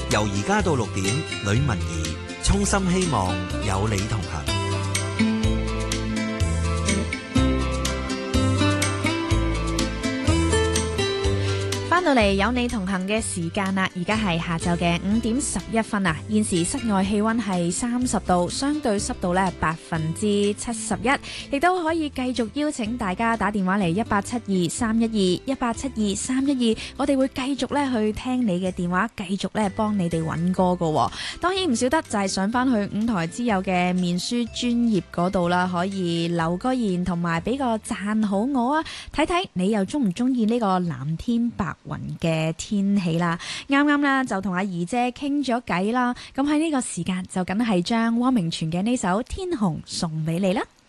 由而家到6點，呂文儀衷心希望有你同行。 翻到嚟有你同行嘅時間啦，而家係下晝嘅5點11分啊！現時室外氣溫係30度，相對濕度咧71%，亦都可以繼續邀請大家打電話嚟18723121723112，我哋會繼續咧去聽你嘅電話，繼續咧幫你哋揾歌噶。當然唔少得就係上翻去五台之友嘅面書專頁嗰度啦，可以留個言同埋俾個讚好我啊，睇睇你又中唔中意呢個藍天白雲嘅天氣啦。啱啱啦就同阿姨姐傾咗偈啦，咁喺呢個時間就梗係將汪明荃嘅呢首《天虹》送俾你啦。